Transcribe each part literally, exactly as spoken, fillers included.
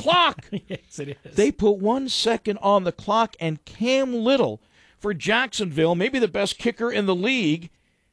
clock. Yes, it is. They put one second on the clock, and Cam Little for Jacksonville, maybe the best kicker in the league,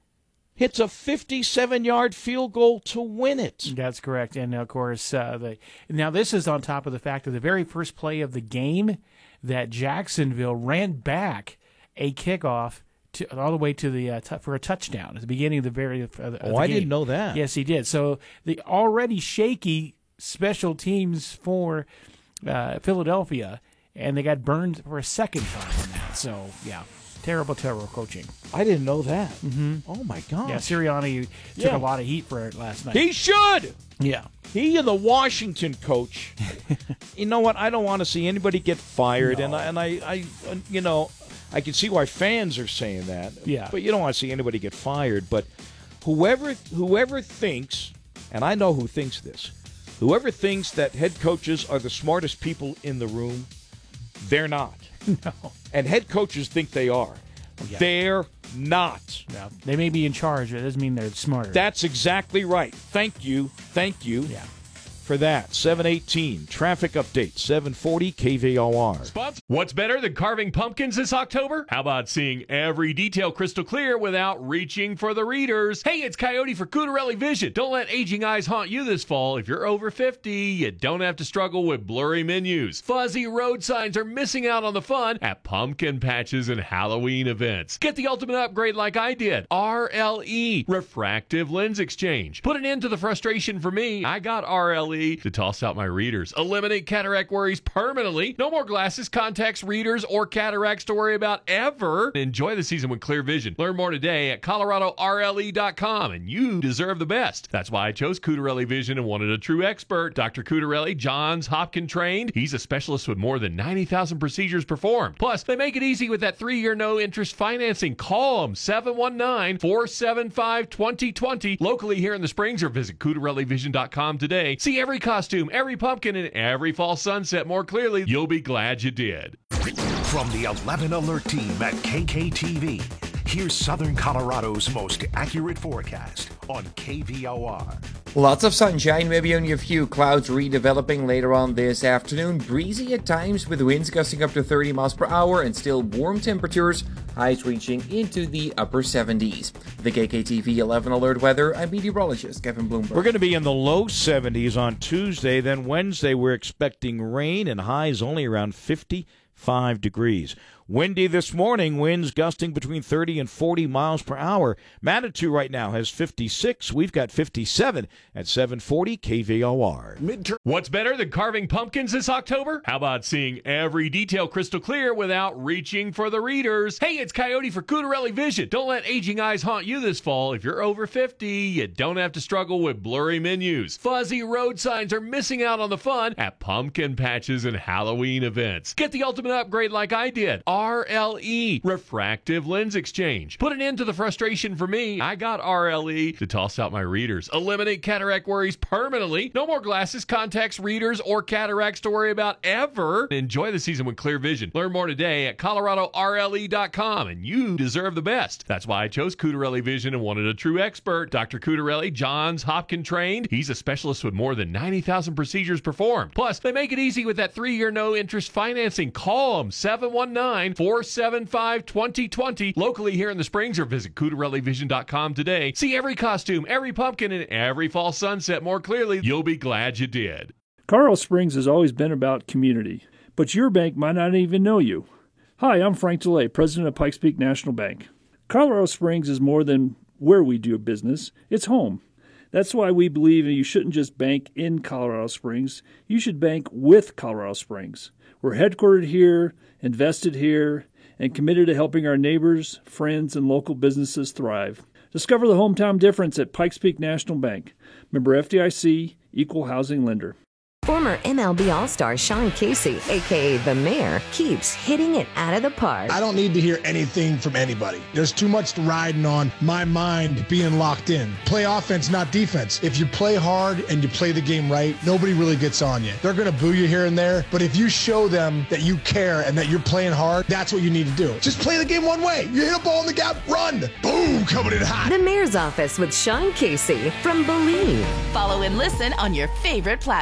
hits a fifty-seven-yard field goal to win it. That's correct. And, of course, uh, the, now this is on top of the fact that the very first play of the game that Jacksonville ran back a kickoff to, all the way to the uh, t- for a touchdown at the beginning of the very uh, of the Oh, I game. didn't know that. Yes, he did. So the already shaky special teams for uh, Philadelphia, and they got burned for a second time on that. So, yeah. Terrible, terrible coaching. I didn't know that. Mm-hmm. Oh, my gosh. Yeah, Sirianni took Yeah. a lot of heat for it last night. He should. Yeah. He and the Washington coach. You know what? I don't want to see anybody get fired, No. and I, and I, I, you know, I can see why fans are saying that. Yeah. But you don't want to see anybody get fired. But whoever, whoever thinks, and I know who thinks this, whoever thinks that head coaches are the smartest people in the room, they're not. No. And head coaches think they are. Yeah. They're not. No. They may be in charge, but it doesn't mean they're smarter. That's exactly right. Thank you. Thank you. Yeah. For that, seven eighteen traffic update, seven forty K V O R. Spots. What's better than carving pumpkins this October? How about seeing every detail crystal clear without reaching for the readers? Hey, it's Coyote for Cutarelli Vision. Don't let aging eyes haunt you this fall. If you're over fifty, you don't have to struggle with blurry menus. Fuzzy road signs are missing out on the fun at pumpkin patches and Halloween events. Get the ultimate upgrade like I did. R L E, Refractive Lens Exchange. Put an end to the frustration for me. I got R L E to toss out my readers. Eliminate cataract worries permanently. No more glasses, contacts, readers, or cataracts to worry about ever. Enjoy the season with clear vision. Learn more today at Colorado R L E dot com, and you deserve the best. That's why I chose Cutarelli Vision and wanted a true expert. Doctor Cutarelli, Johns Hopkins trained. He's a specialist with more than ninety thousand procedures performed. Plus, they make it easy with that three-year no-interest financing. Call them, seven one nine, four seven five, two zero two zero. Locally here in the Springs, or visit Cutarelli Vision dot com today. See every costume, every pumpkin, and every fall sunset more clearly. You'll be glad you did. From the eleven Alert team at K K T V, here's Southern Colorado's most accurate forecast on K V O R. Lots of sunshine, maybe only a few clouds redeveloping later on this afternoon. Breezy at times with winds gusting up to thirty miles per hour and still warm temperatures, highs reaching into the upper seventies. The K K T V eleven Alert weather, I'm meteorologist Kevin Bloomberg. We're going to be in the low seventies on Tuesday. Then Wednesday, we're expecting rain and highs only around fifty-five degrees. Windy this morning, winds gusting between thirty and forty miles per hour. Manitou right now has fifty-six. We've got fifty-seven at seven forty K V O R. Midterm. What's better than carving pumpkins this October? How about seeing every detail crystal clear without reaching for the readers? Hey, it's Coyote for Cutarelli Vision. Don't let aging eyes haunt you this fall. If you're over fifty, you don't have to struggle with blurry menus. Fuzzy road signs are missing out on the fun at pumpkin patches and Halloween events. Get the ultimate upgrade like I did. R L E, Refractive Lens Exchange. Put an end to the frustration for me. I got R L E to toss out my readers. Eliminate cataract worries permanently. No more glasses, contacts, readers, or cataracts to worry about ever. Enjoy the season with clear vision. Learn more today at Colorado R L E dot com, and you deserve the best. That's why I chose Cutarelli Vision and wanted a true expert. Doctor Cutarelli, Johns Hopkins trained. He's a specialist with more than ninety thousand procedures performed. Plus, they make it easy with that three-year no-interest financing. Call them, seven one nine, four seven five, two zero two zero. Locally here in the Springs, or visit Cutarelli Vision dot com today. See every costume, every pumpkin, and every fall sunset more clearly. You'll be glad you did. Colorado Springs has always been about community, but your bank might not even know you. Hi, I'm Frank DeLay, president of Pikes Peak National Bank. Colorado Springs is more than where we do business, it's home. That's why we believe you shouldn't just bank in Colorado Springs, you should bank with Colorado Springs. We're headquartered here, invested here, and committed to helping our neighbors, friends, and local businesses thrive. Discover the hometown difference at Pikes Peak National Bank. Member F D I C, Equal Housing Lender. Former M L B All-Star Sean Casey, a k a. The Mayor, keeps hitting it out of the park. I don't need to hear anything from anybody. There's too much riding on my mind being locked in. Play offense, not defense. If you play hard and you play the game right, nobody really gets on you. They're going to boo you here and there, but if you show them that you care and that you're playing hard, that's what you need to do. Just play the game one way. You hit a ball in the gap, run. Boom, coming in hot. The Mayor's Office with Sean Casey from Believe. Follow and listen on your favorite platform.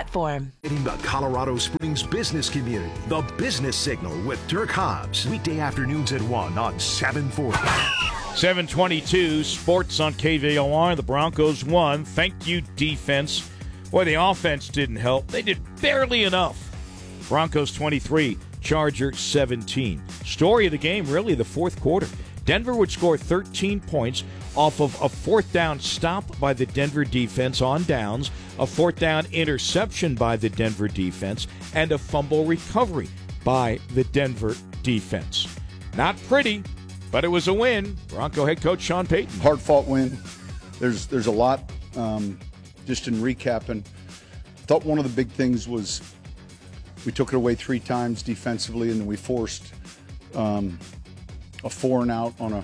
com. In the Colorado Springs business community, the Business Signal with Dirk Hobbs. Weekday afternoons at one on seven forty. seven twenty-two, sports on K V O R. The Broncos won. Thank you, defense. Boy, the offense didn't help. They did barely enough. Broncos twenty-three, Chargers seventeen. Story of the game, really, the fourth quarter. Denver would score thirteen points off of a fourth down stop by the Denver defense on downs, a fourth down interception by the Denver defense, and a fumble recovery by the Denver defense. Not pretty, but it was a win. Bronco head coach Sean Payton. Hard-fought win. There's there's a lot. Um, just in recapping, I thought one of the big things was we took it away three times defensively, and then we forced um, a four and out on a,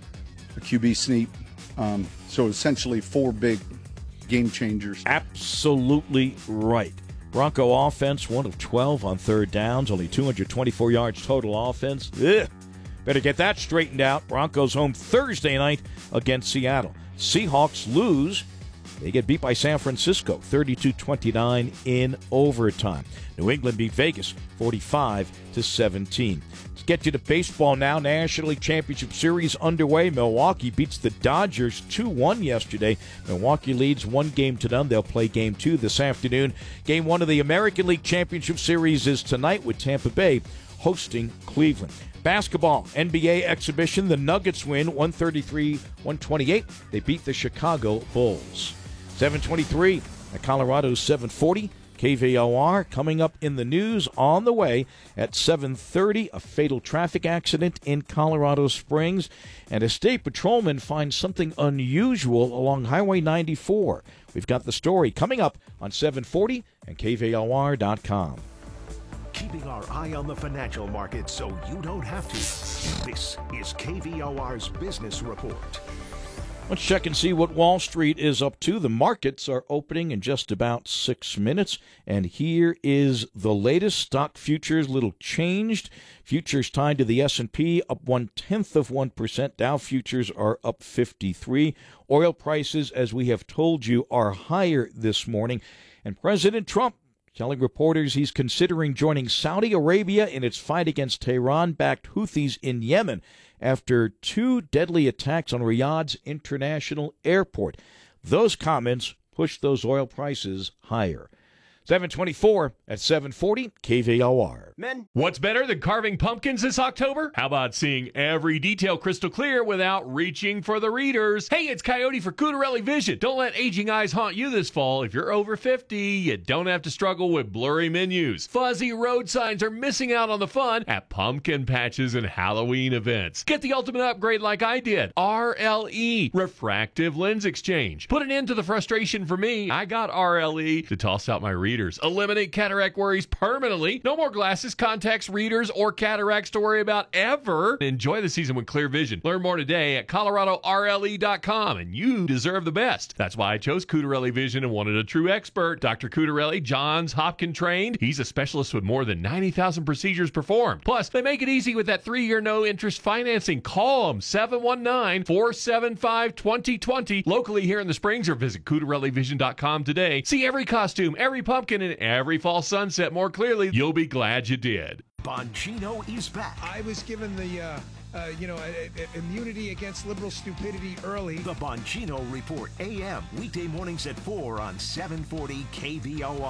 a Q B sneak. Um, so essentially four big game changers. Absolutely right. Bronco offense, one of twelve on third downs, only two hundred twenty-four yards total offense. Ugh. Better get that straightened out. Broncos home Thursday night against Seattle. Seahawks lose. They get beat by San Francisco, thirty-two twenty-nine in overtime. New England beat Vegas, forty-five to seventeen. Let's get you to baseball now. National League Championship Series underway. Milwaukee beats the Dodgers two one yesterday. Milwaukee leads one game to none. They'll play game two this afternoon. Game one of the American League Championship Series is tonight with Tampa Bay hosting Cleveland. Basketball, N B A exhibition. The Nuggets win one thirty-three one twenty-eight. They beat the Chicago Bulls. seven twenty-three at Colorado's seven forty. K V O R coming up in the news on the way at seven thirty. A fatal traffic accident in Colorado Springs. And a state patrolman finds something unusual along Highway ninety-four. We've got the story coming up on seven forty and K V O R dot com. Keeping our eye on the financial markets so you don't have to. This is K V O R's Business Report. Let's check and see what Wall Street is up to. The markets are opening in just about six minutes. And here is the latest. Stock futures, little changed. Futures tied to the S and P up one-tenth of one percent. Dow futures are up fifty-three. Oil prices, as we have told you, are higher this morning. And President Trump telling reporters he's considering joining Saudi Arabia in its fight against Tehran-backed Houthis in Yemen after two deadly attacks on Riyadh's international airport. Those comments pushed those oil prices higher. seven twenty-four at seven forty, K V O R. Men. What's better than carving pumpkins this October? How about seeing every detail crystal clear without reaching for the readers? Hey, it's Coyote for Cutarelli Vision. Don't let aging eyes haunt you this fall. If you're over fifty, you don't have to struggle with blurry menus. Fuzzy road signs are missing out on the fun at pumpkin patches and Halloween events. Get the ultimate upgrade like I did. R L E, Refractive Lens Exchange. Put an end to the frustration for me. I got R L E to toss out my readers. Eliminate cataract worries permanently. No more glasses, contacts, readers, or cataracts to worry about ever. Enjoy the season with clear vision. Learn more today at Colorado R L E dot com, and you deserve the best. That's why I chose Cutarelli Vision and wanted a true expert. Doctor Cutarelli, Johns Hopkins trained. He's a specialist with more than ninety thousand procedures performed. Plus, they make it easy with that three-year no-interest financing. Call them, seven one nine, four seven five, two zero two zero. Locally here in the Springs, or visit Cutarelli Vision dot com today. See every costume, every pumpkin, and every fall sunset more clearly. You'll be glad you did. Bongino is back. I was given the, uh, uh, you know, uh, immunity against liberal stupidity early. The Bongino Report, A M, weekday mornings at four on seven forty K V O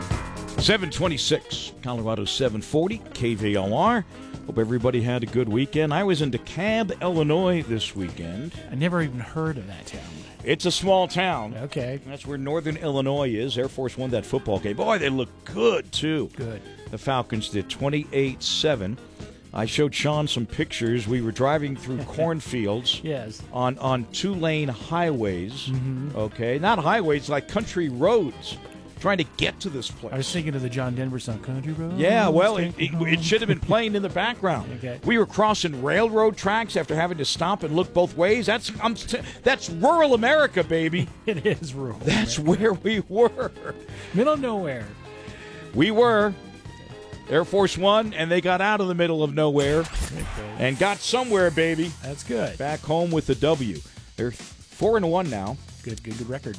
R. seven twenty-six, Colorado seven forty, K V O R. Hope everybody had a good weekend. I was in DeKalb, Illinois this weekend. I never even heard of that town. It's a small town. Okay. That's where Northern Illinois is. Air Force won that football game. Boy, they look good, too. Good. The Falcons did twenty-eight seven. I showed Sean some pictures. We were driving through cornfields. Yes. On, on two-lane highways. Mm-hmm. Okay. Not highways, like country roads. Trying to get to this place. I was thinking of the John Denver song, Country Road. Yeah, well, it, it, it should have been playing in the background. Okay. We were crossing railroad tracks after having to stop and look both ways. That's I'm, that's rural America, baby. It is rural. That's America. where we were. Middle of nowhere. We were. Air Force One, and they got out of the middle of nowhere Okay. and got somewhere, baby. That's good. Back home with the W. They're four and one now. Good, good, good record.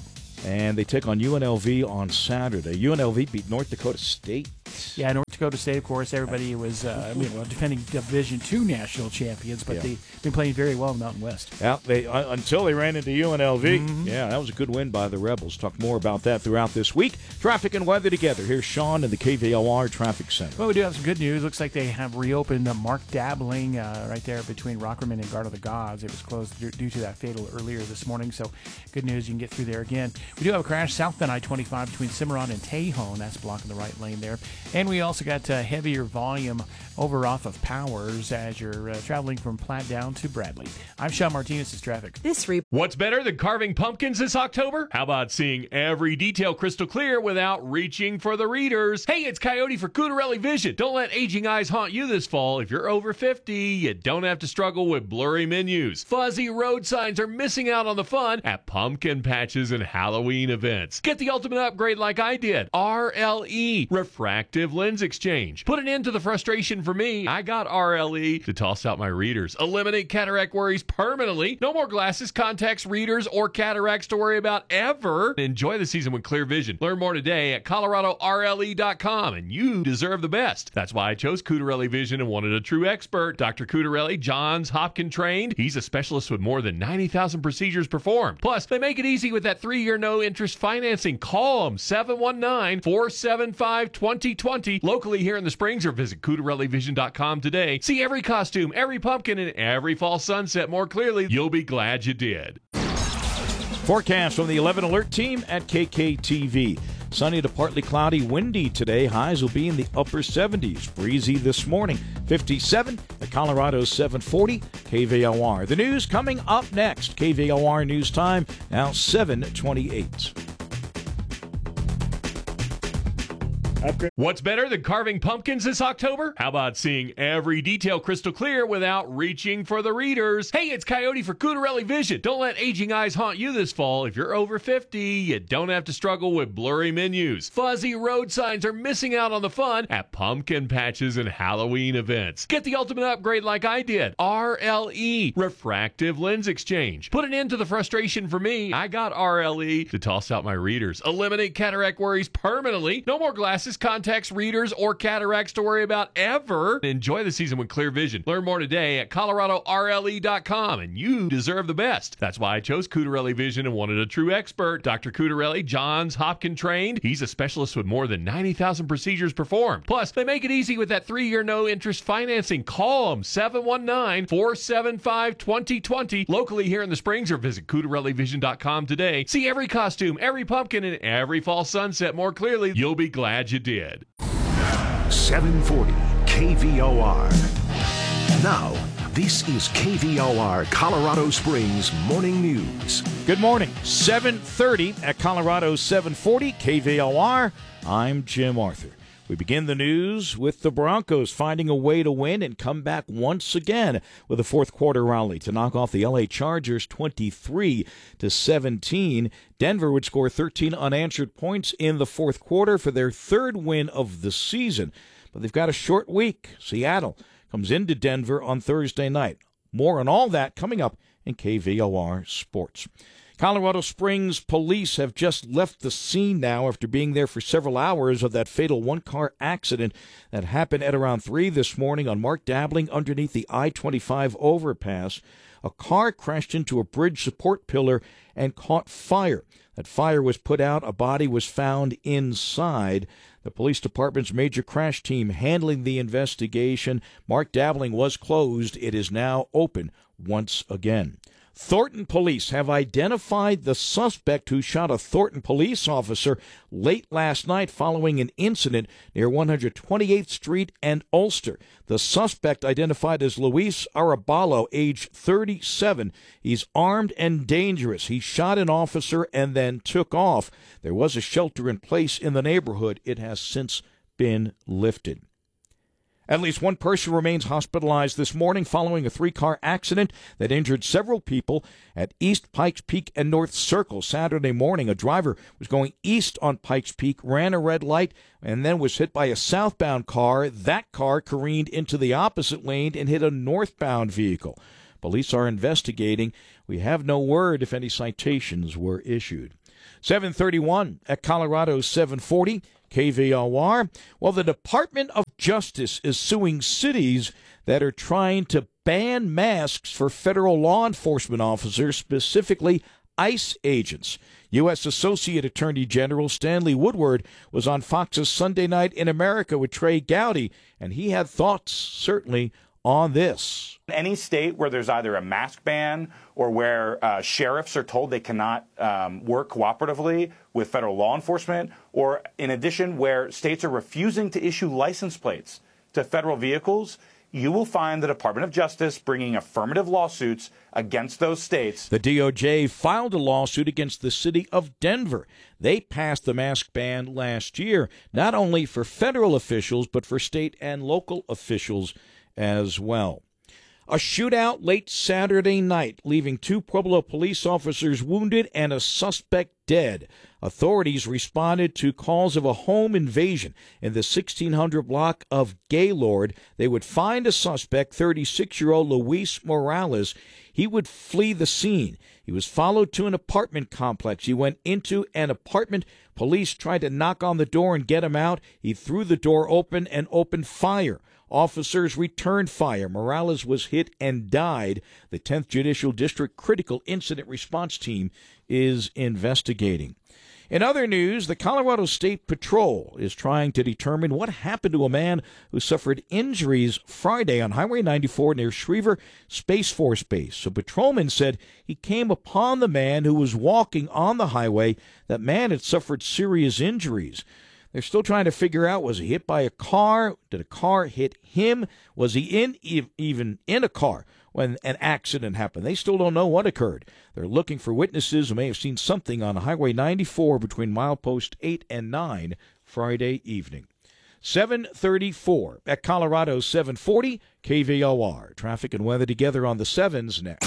and they take on U N L V on Saturday. U N L V beat North Dakota State. Yeah, North Dakota State, of course, everybody was uh, I mean, well, defending Division two national champions, but yeah. they've been playing very well in the Mountain West. Yeah, they uh, until they ran into U N L V. Mm-hmm. Yeah, that was a good win by the Rebels. Talk more about that throughout this week. Traffic and weather together. Here's Sean in the K V O R Traffic Center. Well, we do have some good news. Looks like they have reopened uh, Mark Dabbling uh, right there between Rockerman and Garden of the Gods. It was closed due, due to that fatal earlier this morning, so good news. You can get through there again. We do have a crash southbound I twenty-five between Cimarron and Tejon. That's blocking the right lane there. And we also got uh, heavier volume over off of Powers as you're uh, traveling from Platte down to Bradley. I'm Sean Martinez. This is traffic. This re- What's better than carving pumpkins this October? How about seeing every detail crystal clear without reaching for the readers? Hey, it's Coyote for Cutarelli Vision. Don't let aging eyes haunt you this fall. If you're over fifty, you don't have to struggle with blurry menus. Fuzzy road signs are missing out on the fun at pumpkin patches and Halloween events. Get the ultimate upgrade like I did. R L E, Refractive Lens Exchange. Put an end to the frustration for me. I got R L E to toss out my readers. Eliminate cataract worries permanently. No more glasses, contacts, readers, or cataracts to worry about ever. Enjoy the season with clear vision. Learn more today at Colorado R L E dot com, and you deserve the best. That's why I chose Cutarelli Vision and wanted a true expert. Doctor Cutarelli, Johns Hopkins trained. He's a specialist with more than ninety thousand procedures performed. Plus, they make it easy with that three-year no-interest financing. Call them, seven one nine, four seven five, two zero two zero. Locally here in the Springs, or visit Cutarelli Vision dot com today. See every costume, every pumpkin, and every fall sunset more clearly. You'll be glad you did. Forecast from the eleven Alert team at K K T V. Sunny to partly cloudy, windy today. Highs will be in the upper seventies. Breezy this morning. fifty-seven at Colorado seven forty. K V O R. The news coming up next. K V O R News Time, now seven twenty-eight. What's better than carving pumpkins this October? How about seeing every detail crystal clear without reaching for the readers? Hey, it's Coyote for Cutarelli Vision. Don't let aging eyes haunt you this fall. If you're over fifty, you don't have to struggle with blurry menus. Fuzzy road signs are missing out on the fun at pumpkin patches and Halloween events. Get the ultimate upgrade like I did. R L E, Refractive Lens Exchange. Put an end to the frustration for me. I got R L E to toss out my readers. Eliminate cataract worries permanently. No more glasses, contacts, readers, or cataracts to worry about ever. Enjoy the season with clear vision. Learn more today at Colorado R L E dot com, and you deserve the best. That's why I chose Cutarelli Vision and wanted a true expert. Doctor Cutarelli, Johns Hopkins trained. He's a specialist with more than ninety thousand procedures performed. Plus, they make it easy with that three-year no-interest financing. Call them, seven one nine, four seven five, two zero two zero. Locally here in the Springs, or visit Cutarelli Vision dot com today. See every costume, every pumpkin, and every fall sunset more clearly. You'll be glad you did. seven forty K V O R. Now, this is K V O R Colorado Springs Morning News. Good morning. seven thirty at Colorado seven forty K V O R. I'm Jim Arthur. We begin the news with the Broncos finding a way to win and come back once again with a fourth quarter rally to knock off the L A Chargers twenty-three to seventeen. Denver would score thirteen unanswered points in the fourth quarter for their third win of the season. But they've got a short week. Seattle comes into Denver on Thursday night. More on all that coming up in K V O R Sports. Colorado Springs police have just left the scene now after being there for several hours of that fatal one-car accident that happened at around three this morning on Mark Dabbling underneath the I twenty-five overpass. A car crashed into a bridge support pillar and caught fire. That fire was put out. A body was found inside. The police department's major crash team handling the investigation. Mark Dabbling was closed. It is now open once again. Thornton police have identified the suspect who shot a Thornton police officer late last night following an incident near one hundred twenty-eighth Street and Ulster. The suspect, identified as Luis Arabalo, age thirty-seven. He's armed and dangerous. He shot an officer and then took off. There was a shelter in place in the neighborhood. It has since been lifted. At least one person remains hospitalized this morning following a three-car accident that injured several people at East Pikes Peak and North Circle Saturday morning. A driver was going east on Pikes Peak, ran a red light, and then was hit by a southbound car. That car careened into the opposite lane and hit a northbound vehicle. Police are investigating. We have no word if any citations were issued. seven thirty-one at Colorado seven forty K V O R. Well, the Department of Justice is suing cities that are trying to ban masks for federal law enforcement officers, specifically ICE agents. U S Associate Attorney General Stanley Woodward was on Fox's Sunday Night in America with Trey Gowdy, and he had thoughts, certainly, on this. Any state where there's either a mask ban or where uh, sheriffs are told they cannot um, work cooperatively with federal law enforcement, or in addition, where states are refusing to issue license plates to federal vehicles, you will find the Department of Justice bringing affirmative lawsuits against those states. The D O J filed a lawsuit against the city of Denver. They passed the mask ban last year, not only for federal officials, but for state and local officials as well. A shootout late Saturday night, leaving two Pueblo police officers wounded and a suspect dead. Authorities responded to calls of a home invasion in the sixteen hundred block of Gaylord. They would find a suspect, thirty-six-year-old Luis Morales. He would flee the scene. He was followed to an apartment complex. He went into an apartment. Police tried to knock on the door and get him out. He threw the door open and opened fire. Officers returned fire. Morales was hit and died. The tenth Judicial District Critical Incident Response Team is investigating. In other news, the Colorado State Patrol is trying to determine what happened to a man who suffered injuries Friday on Highway ninety-four near Schriever Space Force Base. So patrolmen said he came upon the man who was walking on the highway. That man had suffered serious injuries. They're still trying to figure out, was he hit by a car? Did a car hit him? Was he in even in a car when an accident happened? They still don't know what occurred. They're looking for witnesses who may have seen something on Highway ninety-four between milepost eight and nine Friday evening. seven thirty-four at Colorado seven forty K V O R. Traffic and weather together on the sevens next.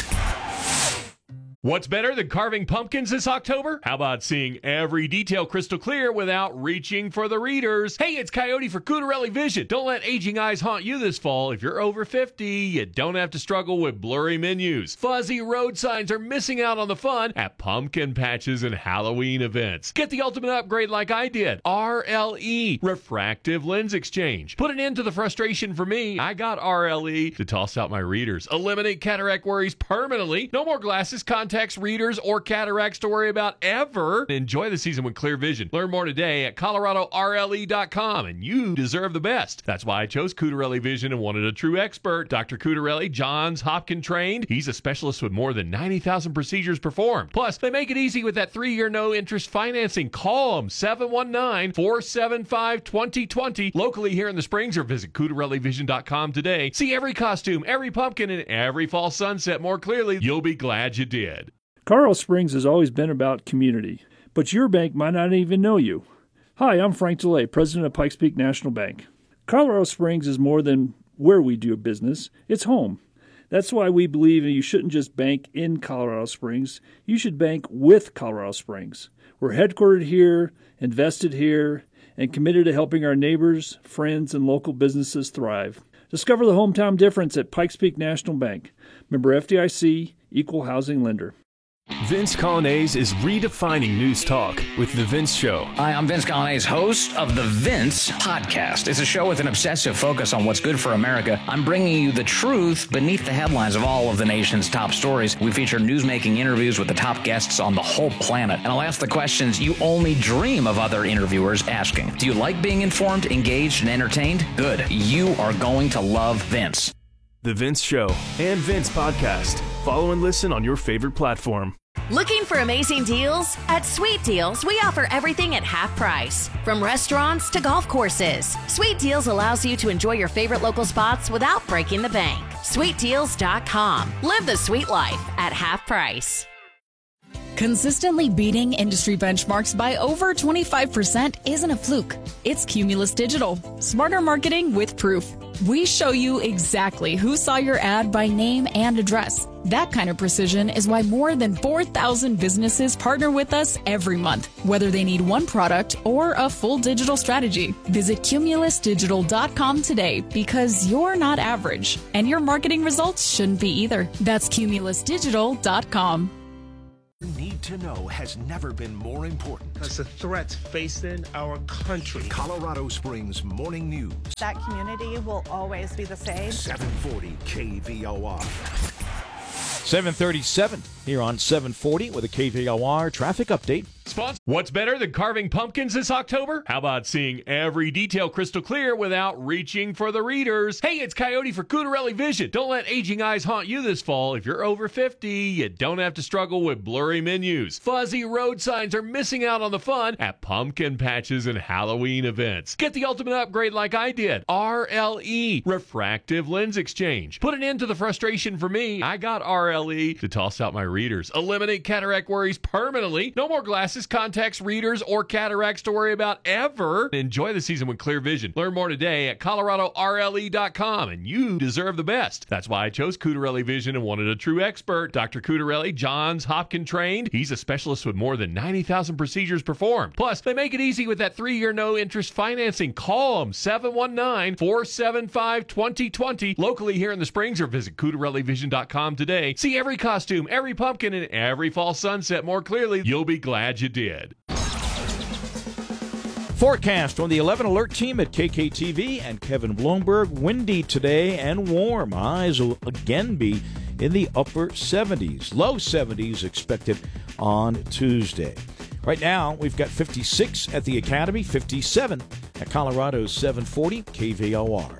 What's better than carving pumpkins this October? How about seeing every detail crystal clear without reaching for the readers? Hey, it's Coyote for Cutarelli Vision. Don't let aging eyes haunt you this fall. If you're over fifty, you don't have to struggle with blurry menus. Fuzzy road signs are missing out on the fun at pumpkin patches and Halloween events. Get the ultimate upgrade like I did. R L E, Refractive Lens Exchange. Put an end to the frustration for me. I got R L E to toss out my readers. Eliminate cataract worries permanently. No more glasses, contacts, readers, or cataracts to worry about ever. Enjoy the season with clear vision. Learn more today at Colorado R L E dot com, and you deserve the best. That's why I chose Cutarelli Vision and wanted a true expert. Doctor Cutarelli, Johns Hopkins trained. He's a specialist with more than ninety thousand procedures performed. Plus, they make it easy with that three-year no-interest financing. Call them, seven one nine, four seven five, two zero two zero. Locally here in the Springs, or visit Cutarelli Vision dot com today. See every costume, every pumpkin, and every fall sunset more clearly. You'll be glad you did. Colorado Springs has always been about community, but your bank might not even know you. Hi, I'm Frank DeLay, president of Pikes Peak National Bank. Colorado Springs is more than where we do business, it's home. That's why we believe you shouldn't just bank in Colorado Springs, you should bank with Colorado Springs. We're headquartered here, invested here, and committed to helping our neighbors, friends, and local businesses thrive. Discover the hometown difference at Pikes Peak National Bank. Member F D I C, Equal Housing Lender. Vince Colonnese is redefining news talk with The Vince Show. Hi, I'm Vince Colonnese, host of The Vince Podcast. It's a show with an obsessive focus on what's good for America. I'm bringing you the truth beneath the headlines of all of the nation's top stories. We feature newsmaking interviews with the top guests on the whole planet. And I'll ask the questions you only dream of other interviewers asking. Do you like being informed, engaged, and entertained? Good. You are going to love Vince. The Vince Show and Vince Podcast. Follow and listen on your favorite platform. Looking for amazing deals? At Sweet Deals, we offer everything at half price. From restaurants to golf courses, Sweet Deals allows you to enjoy your favorite local spots without breaking the bank. sweet deals dot com. Live the sweet life at half price. Consistently beating industry benchmarks by over twenty-five percent isn't a fluke. It's Cumulus Digital. Smarter marketing with proof. We show you exactly who saw your ad by name and address. That kind of precision is why more than four thousand businesses partner with us every month, whether they need one product or a full digital strategy. Visit Cumulus Digital dot com today, because you're not average, and your marketing results shouldn't be either. That's Cumulus Digital dot com. You need to know has never been more important. Because the threats facing our country. Colorado Springs Morning News. That community will always be the same. seven forty K V O R. seven thirty-seven here on seven forty with a K V O R traffic update. Sponsor. What's better than carving pumpkins this October? How about seeing every detail crystal clear without reaching for the readers? Hey, it's Coyote for Cutarelli Vision. Don't let aging eyes haunt you this fall. If you're over fifty, you don't have to struggle with blurry menus. Fuzzy road signs are missing out on the fun at pumpkin patches and Halloween events. Get the ultimate upgrade like I did. R L E, Refractive Lens Exchange. Put an end to the frustration for me. I got R L E to toss out my readers. Eliminate cataract worries permanently. No more glasses, contacts, readers, or cataracts to worry about ever. Enjoy the season with clear vision. Learn more today at Colorado R L E dot com, and you deserve the best. That's why I chose Cutarelli Vision and wanted a true expert. Doctor Cutarelli, Johns Hopkins trained. He's a specialist with more than ninety thousand procedures performed. Plus, they make it easy with that three-year no-interest financing. Call them, seven one nine, four seven five, two zero two zero. Locally here in the Springs, or visit Cutarelli Vision dot com today. See every costume, every pumpkin, and every fall sunset more clearly. You'll be glad you did. Forecast on the eleven Alert team at K K T V and Kevin Blomberg. Windy today and warm. Highs will again be in the upper seventies. Low seventies expected on Tuesday. Right now, we've got fifty-six at the Academy, fifty-seven at Colorado's seven forty K V O R.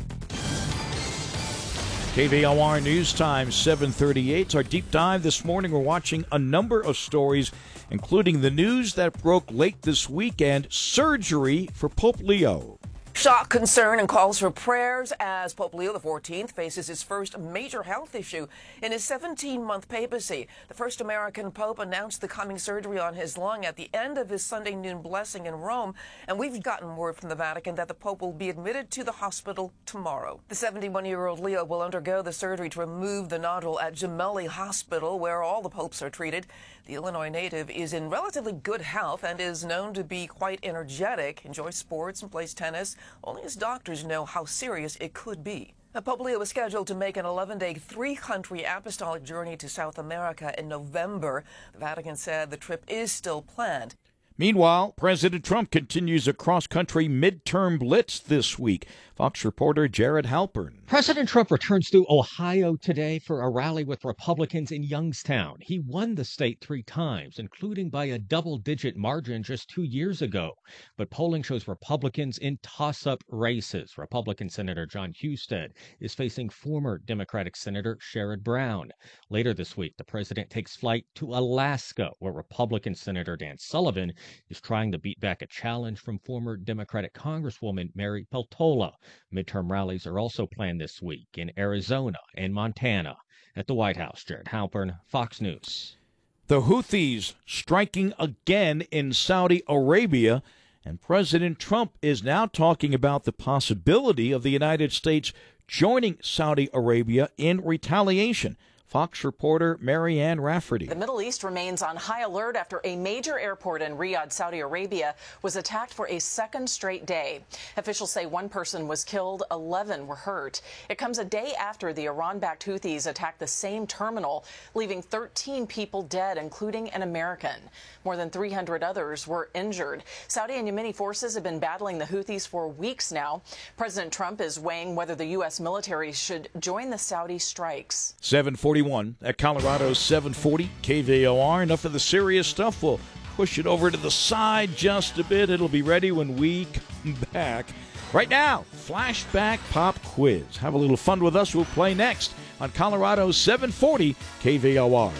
K V O R News Time, seven thirty-eight. It's our deep dive this morning. We're watching a number of stories, including the news that broke late this week and surgery for Pope Leo. Shock, concern, and calls for prayers as Pope Leo the fourteenth faces his first major health issue in his seventeen-month papacy. The first American pope announced the coming surgery on his lung at the end of his Sunday noon blessing in Rome, and we've gotten word from the Vatican that the pope will be admitted to the hospital tomorrow. The seventy-one-year-old Leo will undergo the surgery to remove the nodule at Gemelli Hospital, where all the popes are treated. The Illinois native is in relatively good health and is known to be quite energetic, enjoys sports, and plays tennis. Only his doctors know how serious it could be. Pope Leo is scheduled to make an eleven-day, three-country apostolic journey to South America in November. The Vatican said the trip is still planned. Meanwhile, President Trump continues a cross-country midterm blitz this week. Fox reporter Jared Halpern. President Trump returns to Ohio today for a rally with Republicans in Youngstown. He won the state three times, including by a double-digit margin just two years ago. But polling shows Republicans in toss-up races. Republican Senator John Husted is facing former Democratic Senator Sherrod Brown. Later this week, the president takes flight to Alaska, where Republican Senator Dan Sullivan is trying to beat back a challenge from former Democratic Congresswoman Mary Peltola. Midterm rallies are also planned this week in Arizona and Montana. At the White House, Jared Halpern, Fox News. The Houthis striking again in Saudi Arabia, and President Trump is now talking about the possibility of the United States joining Saudi Arabia in retaliation. Fox reporter Marianne Rafferty. The Middle East remains on high alert after a major airport in Riyadh, Saudi Arabia, was attacked for a second straight day. Officials say one person was killed, eleven were hurt. It comes a day after the Iran-backed Houthis attacked the same terminal, leaving thirteen people dead, including an American. More than three hundred others were injured. Saudi and Yemeni forces have been battling the Houthis for weeks now. President Trump is weighing whether the U S military should join the Saudi strikes. seven forty-one at Colorado's seven forty K V O R. Enough of the serious stuff. We'll push it over to the side just a bit. It'll be ready when we come back. Right now, flashback pop quiz. Have a little fun with us. We'll play next on Colorado's seven forty K V O R.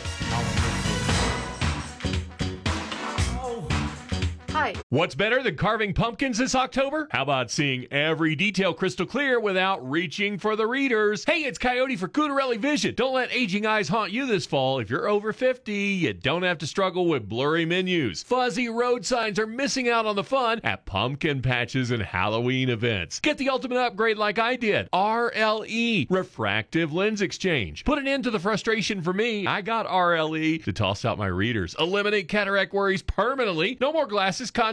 Hi. What's better than carving pumpkins this October? How about seeing every detail crystal clear without reaching for the readers? Hey, it's Coyote for Cutarelli Vision. Don't let aging eyes haunt you this fall. If you're over fifty, you don't have to struggle with blurry menus. Fuzzy road signs are missing out on the fun at pumpkin patches and Halloween events. Get the ultimate upgrade like I did. R L E, Refractive Lens Exchange. Put an end to the frustration for me. I got R L E to toss out my readers. Eliminate cataract worries permanently. No more glasses, contacts,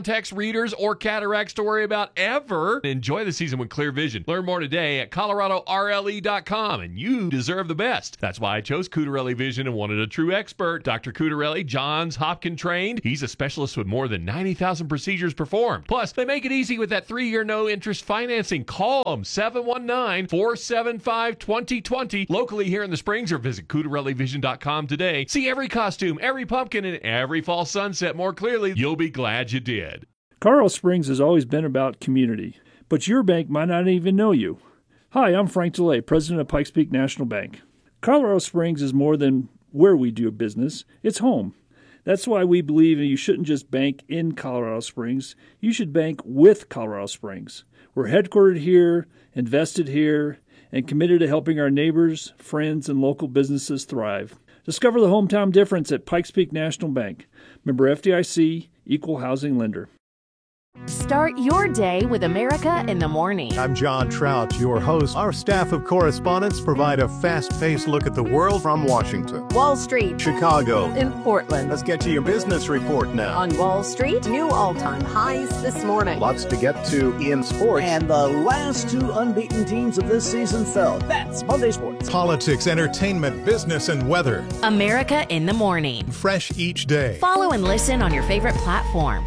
contacts, readers, or cataracts to worry about ever. Enjoy the season with Clear Vision. Learn more today at Colorado R L E dot com, and you deserve the best. That's why I chose Cutarelli Vision and wanted a true expert. Doctor Cutarelli, Johns Hopkins trained. He's a specialist with more than ninety thousand procedures performed. Plus, they make it easy with that three-year no-interest financing. Call them, seven one nine, four seven five, two zero two zero. Locally here in the Springs, or visit Cutarelli Vision dot com today. See every costume, every pumpkin, and every fall sunset more clearly. You'll be glad you did. Colorado Springs has always been about community, but your bank might not even know you. Hi, I'm Frank DeLay, president of Pikes Peak National Bank. Colorado Springs is more than where we do business, it's home. That's why we believe you shouldn't just bank in Colorado Springs, you should bank with Colorado Springs. We're headquartered here, invested here, and committed to helping our neighbors, friends, and local businesses thrive. Discover the hometown difference at Pikes Peak National Bank. Member F D I C, Equal Housing Lender. Start your day with America in the Morning. I'm John Trout, your host. Our staff of correspondents provide a fast-paced look at the world from Washington, Wall Street, Chicago, and Portland. Let's get to your business report now. On Wall Street, new all-time highs this morning. Lots to get to in sports. And the last two unbeaten teams of this season fell. That's Monday Sports. Politics, entertainment, business, and weather. America in the Morning. Fresh each day. Follow and listen on your favorite platform.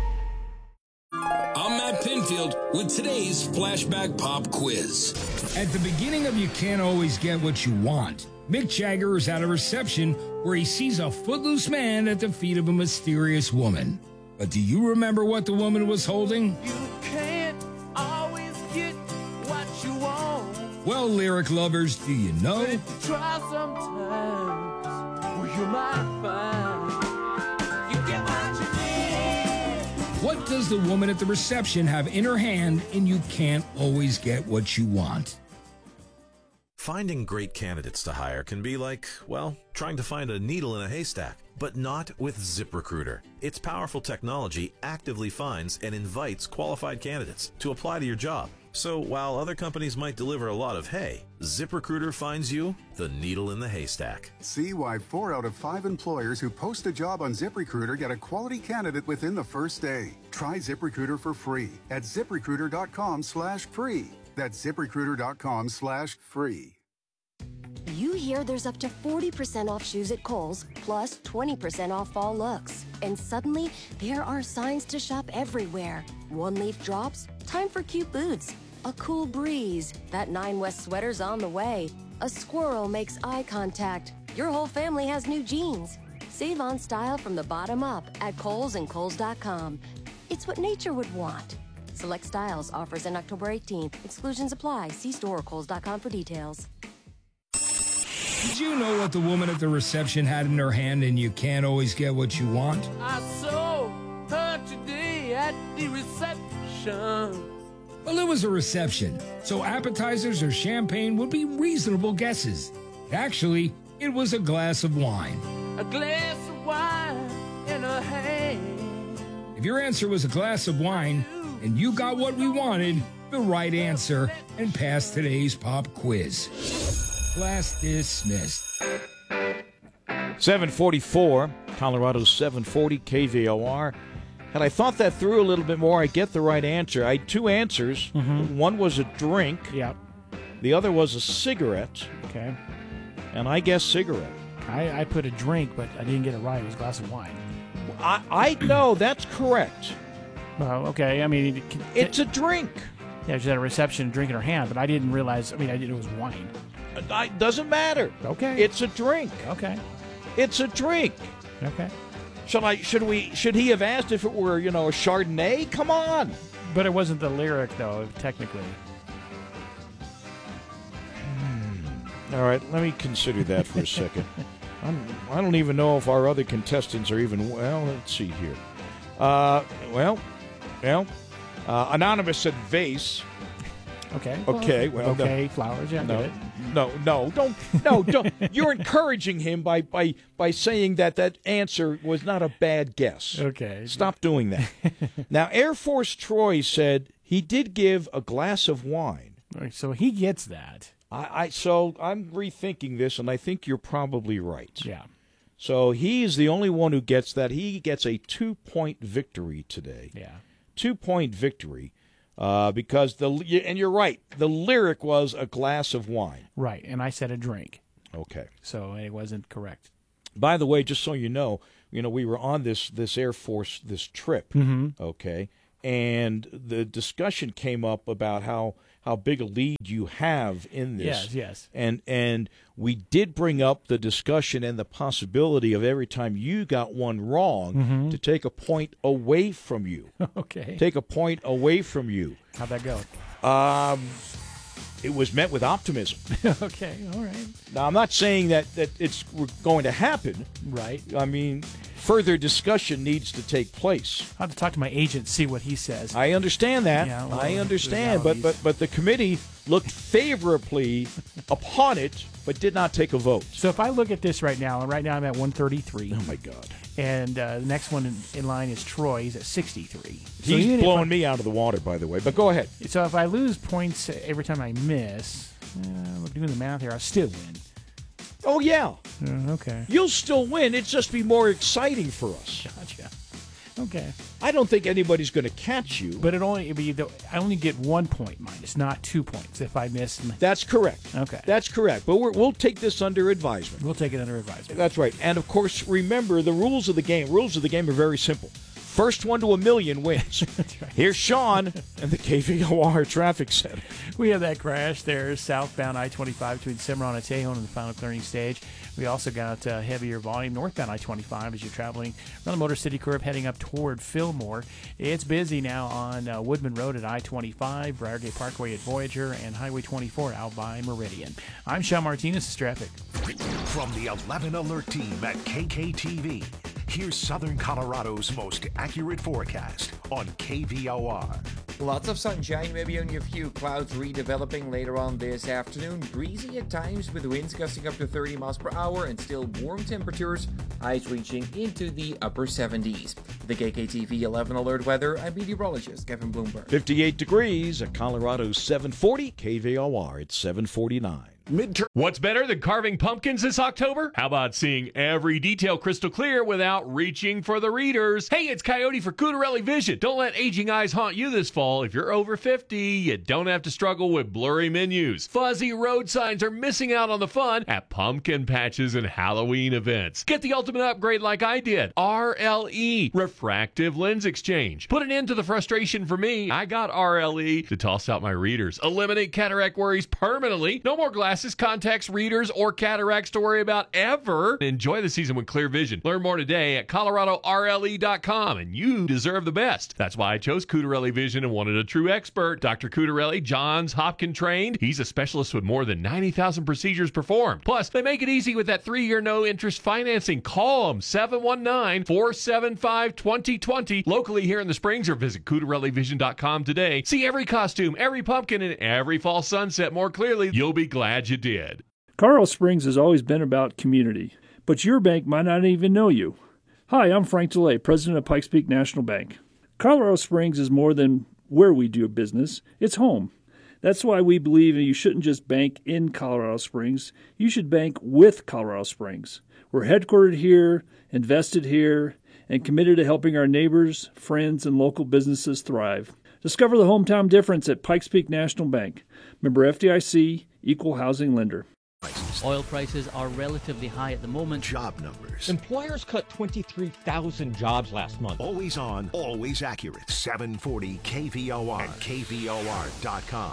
I'm Matt Pinfield with today's Flashback Pop Quiz. At the beginning of You Can't Always Get What You Want, Mick Jagger is at a reception where he sees a footloose man at the feet of a mysterious woman. But do you remember what the woman was holding? You can't always get what you want. Well, lyric lovers, do you know? But if you try sometimes, well, you might find you get what you need. What does the woman at the reception have in her hand in You Can't Always Get What You Want? Finding great candidates to hire can be like, well, trying to find a needle in a haystack, but not with ZipRecruiter. Its powerful technology actively finds and invites qualified candidates to apply to your job. So while other companies might deliver a lot of hay, ZipRecruiter finds you the needle in the haystack. See why four out of five employers who post a job on ZipRecruiter get a quality candidate within the first day. Try ZipRecruiter for free at ZipRecruiter.com slash free. That's ZipRecruiter.com slash free. You hear there's up to forty percent off shoes at Kohl's, plus twenty percent off fall looks. And suddenly, there are signs to shop everywhere. One leaf drops, time for cute boots. A cool breeze, that Nine West sweater's on the way. A squirrel makes eye contact. Your whole family has new jeans. Save on style from the bottom up at Kohl's and Kohl's dot com. It's what nature would want. Select styles, offers on October eighteenth. Exclusions apply. See store or Kohl's dot com for details. Did you know what the woman at the reception had in her hand in You Can't Always Get What You Want? I saw her today at the reception. Well, it was a reception, so appetizers or champagne would be reasonable guesses. Actually, it was a glass of wine. A glass of wine in her hand. If your answer was a glass of wine, and you got what we wanted, the right answer, and passed today's pop quiz. Class dismissed. seven forty-four, Colorado's seven forty K V O R. Had I thought that through a little bit more, I get the right answer. I had two answers. Mm-hmm. One was a drink. Yep. The other was a cigarette. Okay. And I guess cigarette. I, I put a drink, but I didn't get it right. It was a glass of wine. I, I know that's correct. Well, okay. I mean, it, it's a drink. Yeah, she's at a reception, drink in her hand, but I didn't realize. I mean, I did. It was wine. It doesn't matter. Okay. It's a drink. Okay. It's a drink. Okay. Should I? Should we? Should he have asked if it were, you know, a Chardonnay? Come on. But it wasn't the lyric, though. Technically. Hmm. All right. Let me consider that for a second. I'm, I don't even know if our other contestants are even. Well, let's see here. Uh, well, well, uh, Anonymous said vase. Okay. Okay. Well, okay. No. Flowers. Yeah. No. No. No. Don't. No. Don't. You're encouraging him by by by saying that that answer was not a bad guess. Okay. Stop doing that. Now, Air Force Troy said he did give a glass of wine. So he gets that. I, I so I'm rethinking this, and I think you're probably right. Yeah. So he's the only one who gets that. He gets a two-point victory today. Yeah. two-point victory uh, because the and you're right. The lyric was a glass of wine. Right, and I said a drink. Okay, so it wasn't correct. By the way, just so you know, you know we were on this this Air Force this trip. Mm-hmm. Okay, and the discussion came up about how. how big a lead you have in this. Yes, yes. And and we did bring up the discussion and the possibility of every time you got one wrong mm-hmm. to take a point away from you. Okay. Take a point away from you. How'd that go? Um, it was met with optimism. Okay, all right. Now, I'm not saying that, that it's going to happen. Right. I mean, further discussion needs to take place. I'll have to talk to my agent, see what he says. I understand that. Yeah, well, I understand, but, but but the committee looked favorably upon it, but did not take a vote. So if I look at this right now, and right now I'm at one thirty-three. Oh, my God. And uh, the next one in, in line is Troy. He's at sixty-three. He's so blowing I, me out of the water, by the way, but go ahead. So if I lose points every time I miss, uh, I'm doing the math here, I'll still win. Oh, yeah. Uh, okay. You'll still win. It'd just be more exciting for us. Gotcha. Okay. I don't think anybody's going to catch you. But it only it'd be the, I only get one point minus, not two points if I miss. That's correct. Okay. That's correct. But we're, we'll take this under advisement. We'll take it under advisement. That's right. And, of course, remember the rules of the game. Rules of the game are very simple. First one to a million wins. That's right. Here's Sean and the K V O R Traffic Center. We have that crash there, southbound I twenty-five between Cimarron and Tejon in the final clearing stage. We also got uh, heavier volume northbound I twenty-five as you're traveling around the Motor City curve heading up toward Fillmore. It's busy now on uh, Woodman Road at I twenty-five, Briargate Parkway at Voyager, and Highway twenty-four out by Meridian. I'm Sean Martinez. This is traffic. From the eleven Alert Team at K K T V, here's Southern Colorado's most accurate forecast on K V O R. Lots of sunshine, maybe only a few clouds redeveloping later on this afternoon. Breezy at times with winds gusting up to thirty miles per hour and still warm temperatures, highs reaching into the upper seventies. The K K T V eleven Alert weather, I'm meteorologist Kevin Bloomberg. fifty-eight degrees at Colorado's seven forty, K V O R at seven forty-nine. Midterm. What's better than carving pumpkins this October? How about seeing every detail crystal clear without reaching for the readers? Hey, it's Coyote for Cutarelli Vision. Don't let aging eyes haunt you this fall. If you're over fifty, you don't have to struggle with blurry menus. Fuzzy road signs are missing out on the fun at pumpkin patches and Halloween events. Get the ultimate upgrade like I did. R L E, Refractive Lens Exchange. Put an end to the frustration for me. I got R L E to toss out my readers. Eliminate cataract worries permanently. No more glasses, contacts, readers, or cataracts to worry about ever. Enjoy the season with clear vision. Learn more today at Colorado R L E dot com, and you deserve the best. That's why I chose Cutarelli Vision and wanted a true expert. Doctor Cutarelli, Johns Hopkins trained. He's a specialist with more than ninety thousand procedures performed. Plus, they make it easy with that three-year no-interest financing. Call them, seven one nine, four seven five, two zero two zero. Locally here in the Springs, or visit Cutarelli Vision dot com today. See every costume, every pumpkin, and every fall sunset more clearly. You'll be glad you did. Colorado Springs has always been about community, but your bank might not even know you. Hi, I'm Frank DeLay, president of Pikes Peak National Bank. Colorado Springs is more than where we do business, it's home. That's why we believe you shouldn't just bank in Colorado Springs, you should bank with Colorado Springs. We're headquartered here, invested here, and committed to helping our neighbors, friends, and local businesses thrive. Discover the hometown difference at Pikes Peak National Bank. Member F D I C, Equal Housing Lender. Oil prices are relatively high at the moment. Job numbers. Employers cut twenty-three thousand jobs last month. Always on, always accurate. seven forty K V O R and K V O R dot com.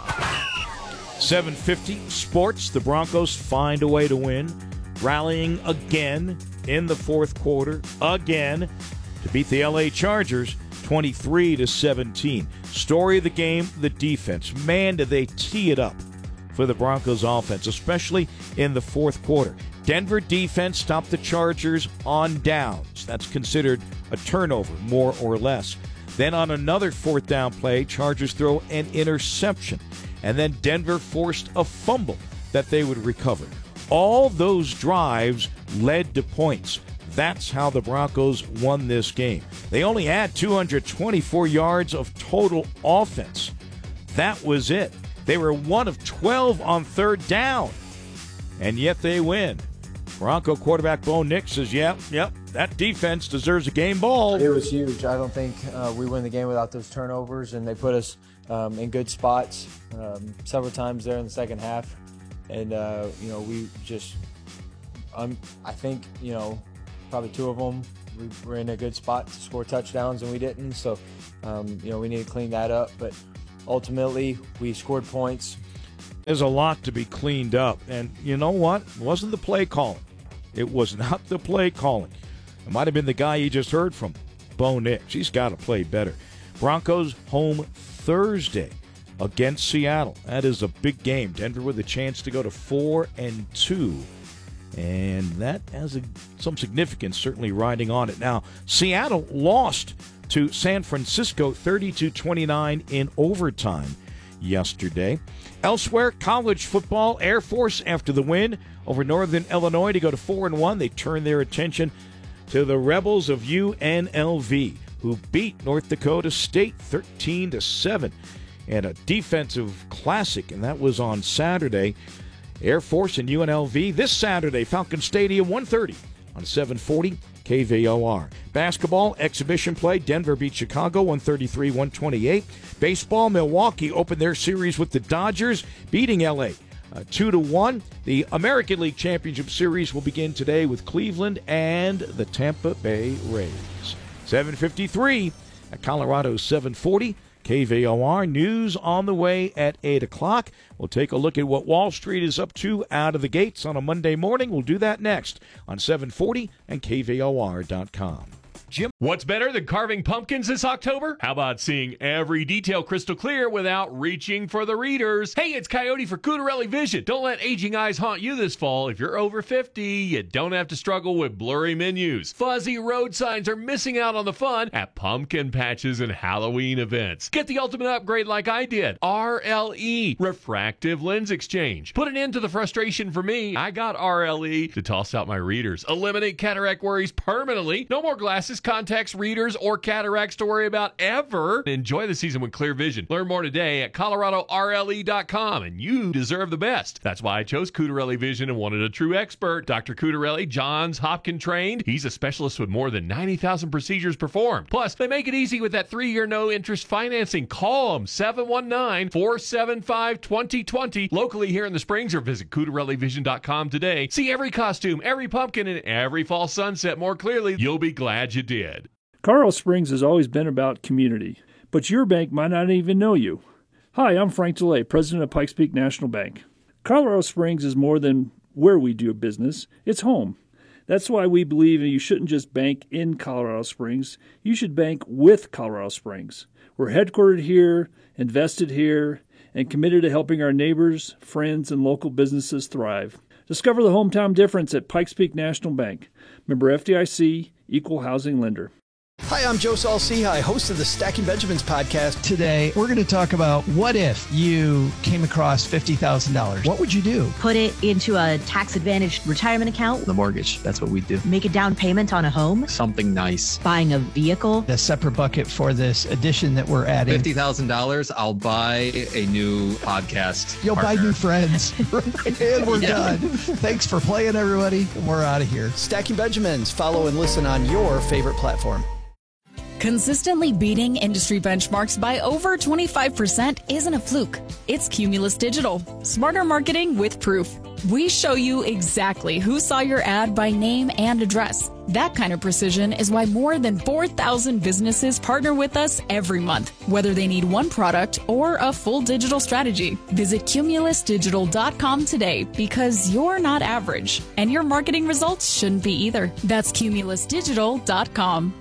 seven fifty sports. The Broncos find a way to win, rallying again in the fourth quarter, again, to beat the L A Chargers twenty-three to seventeen. Story of the game, the defense. Man, did they tee it up for the Broncos offense, especially in the fourth quarter. Denver defense stopped the Chargers on downs. That's considered a turnover, more or less. Then on another fourth down play, Chargers throw an interception. And then Denver forced a fumble that they would recover. All those drives led to points. That's how the Broncos won this game. They only had two hundred twenty-four yards of total offense. That was it. They were one of twelve on third down, and yet they win. Bronco quarterback Bo Nix says, yep, yep, that defense deserves a game ball. It was huge. I don't think uh, we win the game without those turnovers, and they put us um, in good spots um, several times there in the second half. And, uh, you know, we just, um, I think, you know, probably two of them, we were in a good spot to score touchdowns, and we didn't. So, um, you know, we need to clean that up. But ultimately, we scored points. There's a lot to be cleaned up. And you know what? It wasn't the play calling. It was not the play calling. It might have been the guy you just heard from, Bo Nix. He's got to play better. Broncos home Thursday against Seattle. That is a big game. Denver with a chance to go to four and two. And that has a, some significance certainly riding on it. Now, Seattle lost to San Francisco thirty-two twenty-nine in overtime yesterday. Elsewhere, college football, Air Force after the win over Northern Illinois to go to four and one. They turn their attention to the Rebels of U N L V, who beat North Dakota State thirteen to seven. And a defensive classic, and that was on Saturday. Air Force and U N L V this Saturday, Falcon Stadium, one thirty on seven forty K V O R. Basketball, exhibition play, Denver beat Chicago one thirty-three one twenty-eight. Baseball, Milwaukee opened their series with the Dodgers, beating L A uh, two to one. The American League Championship Series will begin today with Cleveland and the Tampa Bay Rays. seven fifty-three at Colorado seven forty. K V O R news on the way at eight o'clock. We'll take a look at what Wall Street is up to out of the gates on a Monday morning. We'll do that next on seven forty and K V O R dot com. Jim, what's better than carving pumpkins this October? How about seeing every detail crystal clear without reaching for the readers? Hey, it's Coyote for Cutarelli Vision. Don't let aging eyes haunt you this fall. If you're over fifty, you don't have to struggle with blurry menus. Fuzzy road signs are missing out on the fun at pumpkin patches and Halloween events. Get the ultimate upgrade like I did. R L E, Refractive Lens Exchange. Put an end to the frustration for me. I got R L E to toss out my readers. Eliminate cataract worries permanently. No more glasses, contacts, readers, or cataracts to worry about ever. Enjoy the season with clear vision. Learn more today at Colorado R L E dot com, and you deserve the best. That's why I chose Cutarelli Vision and wanted a true expert. Doctor Cutarelli, Johns Hopkins trained. He's a specialist with more than ninety thousand procedures performed. Plus, they make it easy with that three-year no-interest financing. Call them, seven one nine, four seven five, two zero two zero. Locally here in the Springs, or visit Cutarelli Vision dot com today. See every costume, every pumpkin, and every fall sunset more clearly. You'll be glad you did. Colorado Springs has always been about community, but your bank might not even know you. Hi, I'm Frank DeLay, president of Pikes Peak National Bank. Colorado Springs is more than where we do business, it's home. That's why we believe you shouldn't just bank in Colorado Springs, you should bank with Colorado Springs. We're headquartered here, invested here, and committed to helping our neighbors, friends, and local businesses thrive. Discover the hometown difference at Pikes Peak National Bank. Member F D I C, Equal Housing Lender. Hi, I'm Joe Saul-Sehy, host of the Stacking Benjamins podcast. Today, we're going to talk about what if you came across fifty thousand dollars. What would you do? Put it into a tax-advantaged retirement account. The mortgage, that's what we do. Make a down payment on a home. Something nice. Buying a vehicle. A separate bucket for this addition that we're adding. fifty thousand dollars, I'll buy a new podcast You'll partner. buy new friends. And we're yeah. done. Thanks for playing, everybody. We're out of here. Stacking Benjamins. Follow and listen on your favorite platform. Consistently beating industry benchmarks by over twenty-five percent isn't a fluke. It's Cumulus Digital. Smarter marketing with proof. We show you exactly who saw your ad by name and address. That kind of precision is why more than four thousand businesses partner with us every month, whether they need one product or a full digital strategy. Visit Cumulus Digital dot com today, because you're not average, and your marketing results shouldn't be either. That's Cumulus Digital dot com.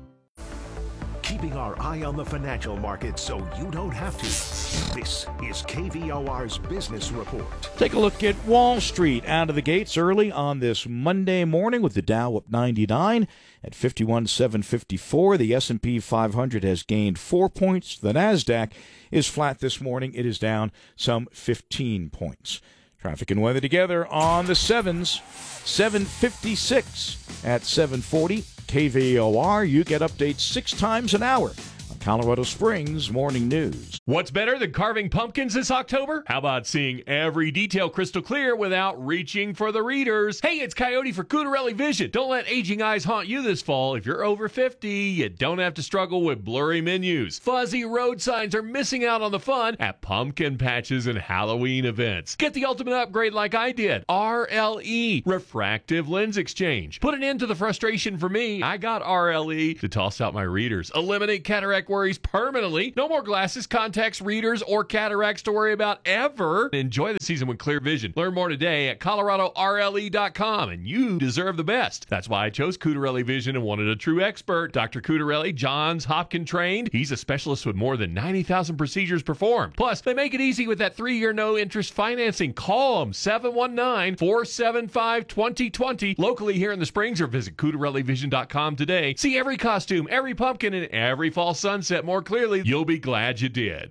Keeping our eye on the financial markets so you don't have to. This is K V O R's Business Report. Take a look at Wall Street out of the gates early on this Monday morning with the Dow up ninety-nine at fifty-one seven fifty-four. The S and P five hundred has gained four points. The NASDAQ is flat this morning. It is down some fifteen points. Traffic and weather together on the sevens. seven fifty-six at seven forty. K V O R, you get updates six times an hour on Colorado Springs Morning News. What's better than carving pumpkins this October? How about seeing every detail crystal clear without reaching for the readers? Hey, it's Coyote for Cutarelli Vision. Don't let aging eyes haunt you this fall. If you're over fifty, you don't have to struggle with blurry menus. Fuzzy road signs are missing out on the fun at pumpkin patches and Halloween events. Get the ultimate upgrade like I did. R L E, Refractive Lens Exchange. Put an end to the frustration for me. I got R L E to toss out my readers. Eliminate cataract worries permanently. No more glasses, contacts, readers, or cataracts to worry about ever. Enjoy the season with clear vision. Learn more today at Colorado R L E dot com, and you deserve the best. That's why I chose Cutarelli Vision and wanted a true expert. Doctor Cutarelli, Johns Hopkins trained. He's a specialist with more than ninety thousand procedures performed. Plus, they make it easy with that three-year no-interest financing. Call them, seven one nine, four seven five, two zero two zero. Locally here in the Springs, or visit Cutarelli Vision dot com today. See every costume, every pumpkin, and every fall sunset more clearly. You'll be glad you did.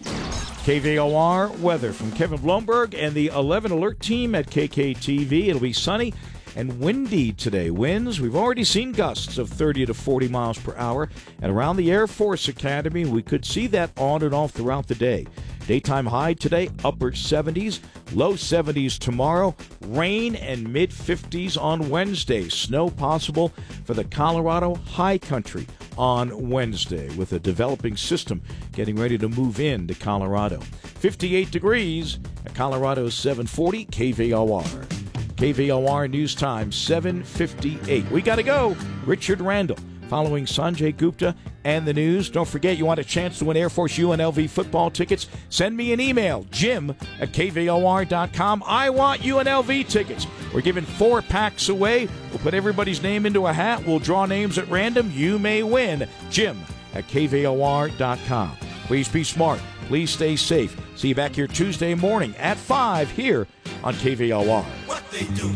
K V O R weather from Kevin Blomberg and the eleven Alert team at K K T V. It'll be sunny and windy today. Winds, we've already seen gusts of thirty to forty miles per hour. And around the Air Force Academy, we could see that on and off throughout the day. Daytime high today, upper seventies, low seventies tomorrow, rain and mid fifties on Wednesday. Snow possible for the Colorado high country on Wednesday, with a developing system getting ready to move into Colorado. fifty-eight degrees at Colorado seven forty K V O R. K V O R News Time seven fifty-eight. We got to go. Richard Randall following Sanjay Gupta and the news. Don't forget, you want a chance to win Air Force U N L V football tickets? Send me an email, jim at K V O R dot com. I want U N L V tickets. We're giving four packs away. We'll put everybody's name into a hat. We'll draw names at random. You may win. Jim at K V O R dot com. Please be smart. Please stay safe. See you back here Tuesday morning at five here on K V O R. What they do.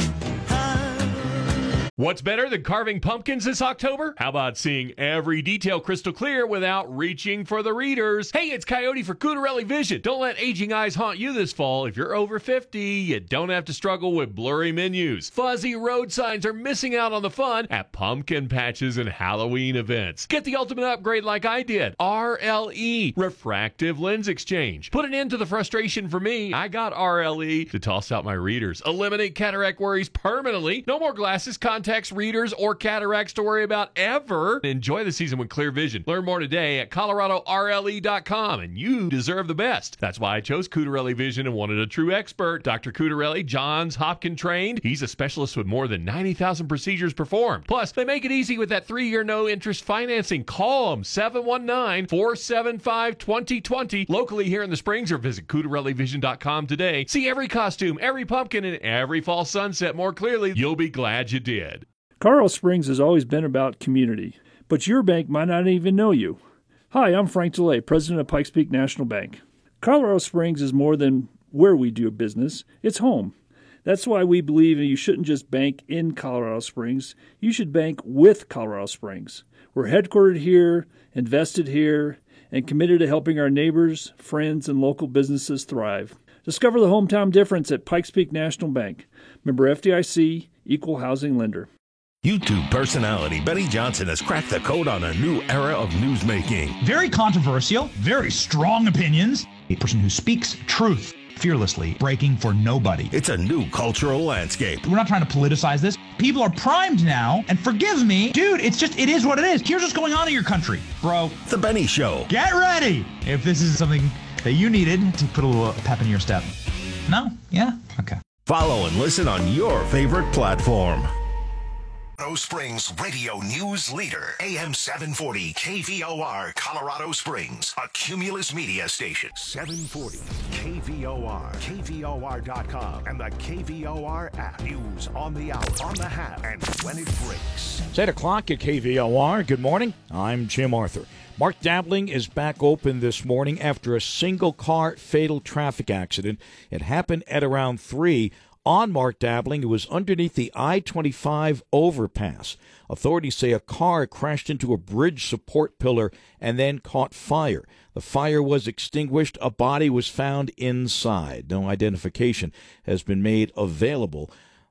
What's better than carving pumpkins this October? How about seeing every detail crystal clear without reaching for the readers? Hey, it's Coyote for Cutarelli Vision. Don't let aging eyes haunt you this fall. If you're over fifty, you don't have to struggle with blurry menus. Fuzzy road signs are missing out on the fun at pumpkin patches and Halloween events. Get the ultimate upgrade like I did. R L E, Refractive Lens Exchange. Put an end to the frustration for me. I got R L E to toss out my readers. Eliminate cataract worries permanently. No more glasses, contacts, readers, or cataracts to worry about ever. Enjoy the season with clear vision. Learn more today at Colorado R L E dot com, and you deserve the best. That's why I chose Cutarelli Vision and wanted a true expert. Doctor Cutarelli, Johns Hopkins trained. He's a specialist with more than ninety thousand procedures performed. Plus, they make it easy with that three-year no-interest financing. Call them, seven one nine, four seven five, two zero two zero. Locally here in the Springs, or visit Cutarelli Vision dot com today. See every costume, every pumpkin, and every fall sunset more clearly. You'll be glad you did. Colorado Springs has always been about community, but your bank might not even know you. Hi, I'm Frank DeLay, president of Pikes Peak National Bank. Colorado Springs is more than where we do business, it's home. That's why we believe you shouldn't just bank in Colorado Springs, you should bank with Colorado Springs. We're headquartered here, invested here, and committed to helping our neighbors, friends, and local businesses thrive. Discover the hometown difference at Pikes Peak National Bank. Member F D I C, Equal Housing Lender. YouTube personality Benny Johnson has cracked the code on a new era of newsmaking. Very controversial, very strong opinions. A person who speaks truth fearlessly, breaking for nobody. It's a new cultural landscape. We're not trying to politicize this. People are primed now, and forgive me, dude, it's just, it is what it is. Here's what's going on in your country, bro. The Benny Show. Get ready if this is something that you needed to put a little pep in your step. No? Yeah? Okay. Follow and listen on your favorite platform. Colorado Springs radio news leader, A M seven forty K V O R, Colorado Springs, a Cumulus media station. seven forty K V O R, K V O R dot com, and the K V O R app. News on the hour, on the half, and when it breaks. It's eight o'clock at K V O R. Good morning. I'm Jim Arthur. Mark Dabbling is back open this morning after a single-car fatal traffic accident. It happened at around three. On Mark Dabbling, it was underneath the I twenty-five overpass. Authorities say a car crashed into a bridge support pillar and then caught fire. The fire was extinguished. A body was found inside. No identification has been made available.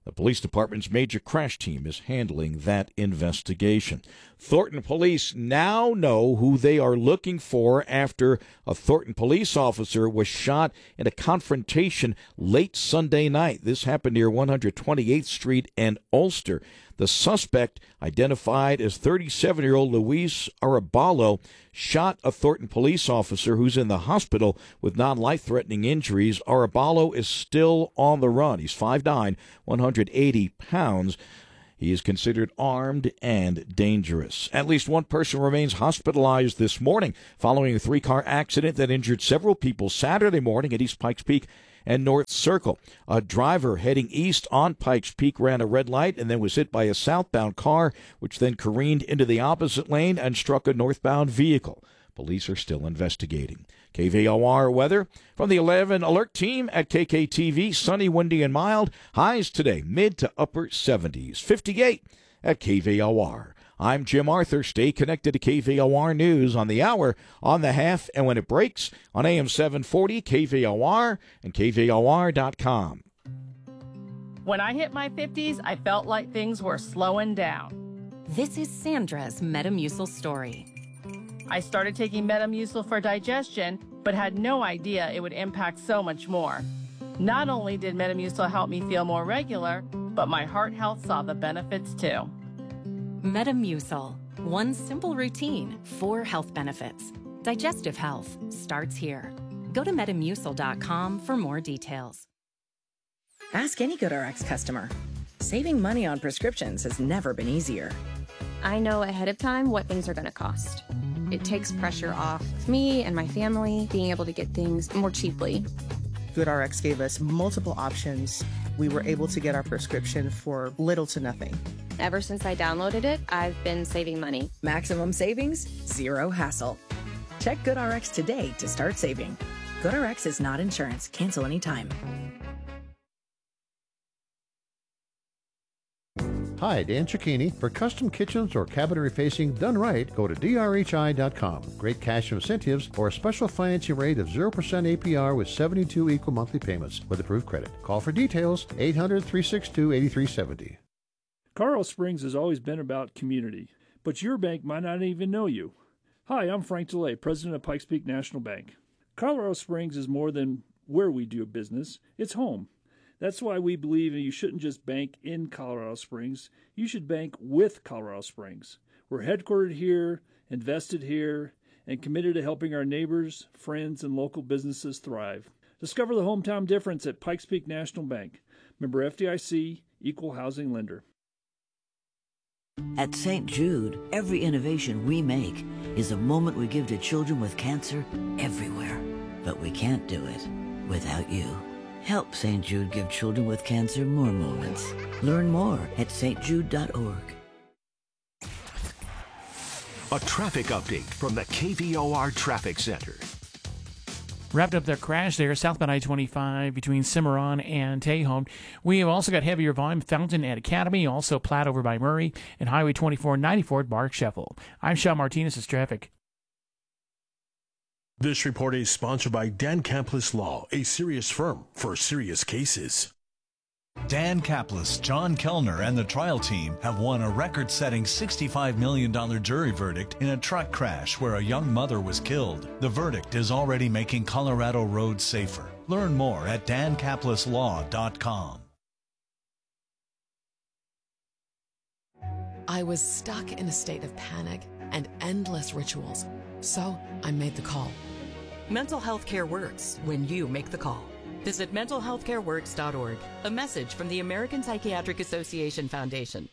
The police department's major crash team is handling that investigation. Thornton police now know who they are looking for after a Thornton police officer was shot in a confrontation late Sunday night. This happened near one hundred twenty-eighth Street and Ulster. The suspect, identified as thirty-seven-year-old Luis Arabalo, shot a Thornton police officer who's in the hospital with non-life-threatening injuries. Arabalo is still on the run. He's five nine, one hundred eighty pounds. He is considered armed and dangerous. At least one person remains hospitalized this morning following a three-car accident that injured several people Saturday morning at East Pikes Peak and North Circle. A driver heading east on Pikes Peak ran a red light and then was hit by a southbound car, which then careened into the opposite lane and struck a northbound vehicle. Police are still investigating. K V O R weather from the eleven Alert Team at K K T V. Sunny, windy, and mild. Highs today, mid to upper seventies. fifty-eight at K V O R. I'm Jim Arthur. Stay connected to K V O R News on the hour, on the half, and when it breaks on A M seven forty, K V O R, and K V O R dot com. When I hit my fifties, I felt like things were slowing down. This is Sandra's Metamucil story. I started taking Metamucil for digestion, but had no idea it would impact so much more. Not only did Metamucil help me feel more regular, but my heart health saw the benefits too. Metamucil, one simple routine, four health benefits. Digestive health starts here. Go to metamucil dot com for more details. Ask any GoodRx customer. Saving money on prescriptions has never been easier. I know ahead of time what things are going to cost. It takes pressure off me and my family being able to get things more cheaply. GoodRx gave us multiple options. We were able to get our prescription for little to nothing. Ever since I downloaded it, I've been saving money. Maximum savings, zero hassle. Check GoodRx today to start saving. GoodRx is not insurance. Cancel anytime. Hi, Dan Cicchini. For custom kitchens or cabinetry facing done right, go to D R H I dot com. Great cash incentives or a special financing rate of zero percent A P R with seventy-two equal monthly payments with approved credit. Call for details, eight hundred, three six two, eight three seven zero. Colorado Springs has always been about community, but your bank might not even know you. Hi, I'm Frank DeLay, president of Pikes Peak National Bank. Colorado Springs is more than where we do business, it's home. That's why we believe you shouldn't just bank in Colorado Springs, you should bank with Colorado Springs. We're headquartered here, invested here, and committed to helping our neighbors, friends, and local businesses thrive. Discover the hometown difference at Pikes Peak National Bank. Member F D I C, Equal Housing Lender. At Saint Jude, every innovation we make is a moment we give to children with cancer everywhere. But we can't do it without you. Help Saint Jude give children with cancer more moments. Learn more at S T jude dot org. A traffic update from the K V O R Traffic Center. Wrapped up their crash there, southbound I twenty-five between Cimarron and Tejon. We have also got heavier volume, Fountain at Academy, also Platte over by Murray, and Highway twenty-four ninety-four at Bark Sheffel. I'm Sean Martinez, it's traffic. This report is sponsored by Dan Caplis Law, a serious firm for serious cases. Dan Caplis, John Kellner, and the trial team have won a record-setting sixty-five million dollars jury verdict in a truck crash where a young mother was killed. The verdict is already making Colorado roads safer. Learn more at dan caplis law dot com. I was stuck in a state of panic and endless rituals, so I made the call. Mental health care works when you make the call. Visit mental health care works dot org. A message from the American Psychiatric Association Foundation.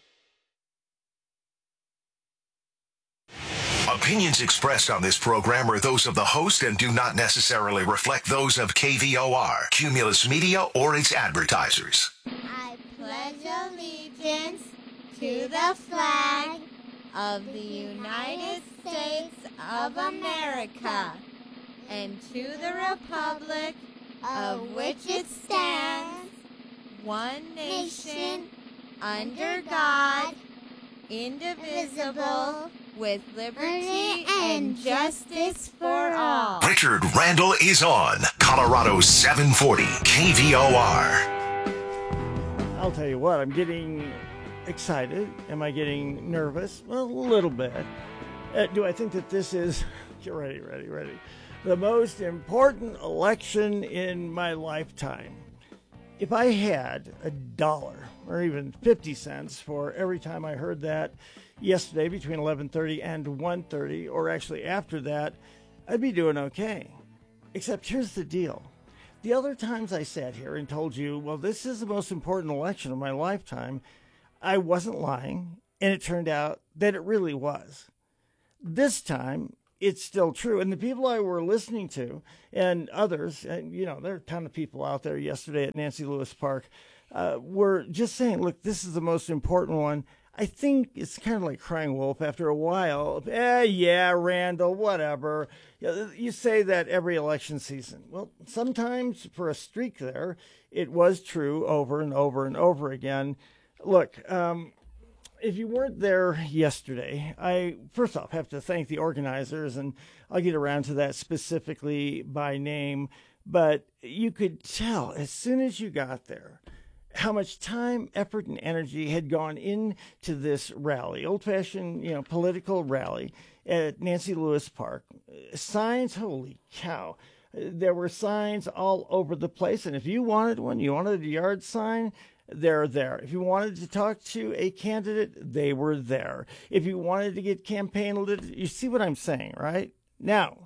Opinions expressed on this program are those of the host and do not necessarily reflect those of K V O R, Cumulus Media, or its advertisers. I pledge allegiance to the flag of the United States of America and to the republic of which it stands, one nation, under God, indivisible, with liberty and justice for all. Richard Randall is on Colorado seven forty K V O R. I'll tell you what, I'm getting excited. Am I getting nervous? Well, a little bit. Uh, do I think that this is, get ready, ready, ready, the most important election in my lifetime? If I had a dollar or even fifty cents for every time I heard that yesterday between eleven thirty and one thirty, or actually after that, I'd be doing okay. Except here's the deal. The other times I sat here and told you, well, this is the most important election of my lifetime, I wasn't lying, and it turned out that it really was. This time, it's still true. And the people I were listening to and others, and you know, there are a ton of people out there yesterday at Nancy Lewis Park, uh, were just saying, look, this is the most important one. I think it's kind of like crying wolf after a while. Eh, yeah, Randall, whatever. You say that every election season. Well, sometimes for a streak there, it was true over and over and over again. Look, um, if you weren't there yesterday, I first off have to thank the organizers, and I'll get around to that specifically by name. But you could tell as soon as you got there how much time, effort, and energy had gone into this rally, old-fashioned, you know, political rally at Nancy Lewis Park. Signs, holy cow. There were signs all over the place, and if you wanted one, you wanted a yard sign, they're there. If you wanted to talk to a candidate, they were there. If you wanted to get campaign lit, you see what I'm saying, right? Now,